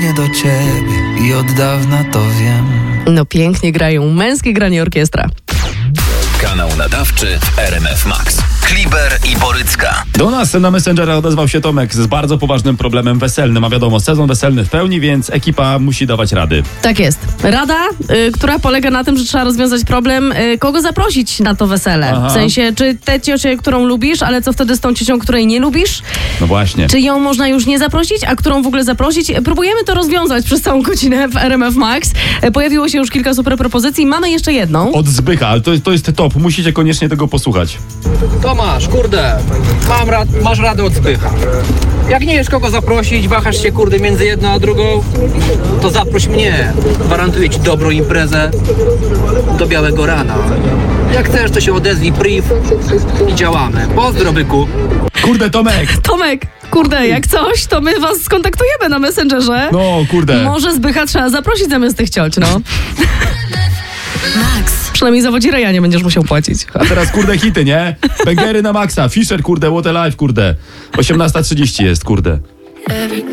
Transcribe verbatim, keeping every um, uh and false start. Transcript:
dzwonię do ciebie i od dawna to wiem. No pięknie grają Męskie Granie Orkiestra. Kanał nadawczy w R M F Max. Kliber i Borycka. Do nas na Messengera odezwał się Tomek z bardzo poważnym problemem weselnym. A wiadomo, sezon weselny w pełni, więc ekipa musi dawać rady. Tak jest. Rada, y, która polega na tym, że trzeba rozwiązać problem, y, kogo zaprosić na to wesele. Aha. W sensie, czy tę ciocię, którą lubisz, ale co wtedy z tą ciocią, której nie lubisz? No właśnie. Czy ją można już nie zaprosić, a którą w ogóle zaprosić? Próbujemy to rozwiązać przez całą godzinę w R M F Max. Y, Pojawiło się już kilka super propozycji. Mamy jeszcze jedną. Od Zbycha, ale to, to jest top. Musicie koniecznie tego posłuchać. Tomasz, kurde, mam rad, masz radę od Zbycha. Jak nie wiesz kogo zaprosić, wahasz się kurde między jedną a drugą, to zaproś mnie. Gwarantuję ci dobrą imprezę do białego rana. Jak chcesz, to się odezwij priv i działamy. Pozdro, byku. Kurde, Tomek! Tomek, kurde, jak coś, to my was skontaktujemy na Messengerze. No, kurde. Może Zbycha trzeba zaprosić zamiast tych cioć, no. Max. Przynajmniej za wodzireja nie będziesz musiał płacić. A teraz, kurde, hity, nie? Bęgery na maksa. Fisher, kurde, What a Life, kurde. osiemnasta trzydzieści jest, kurde. Every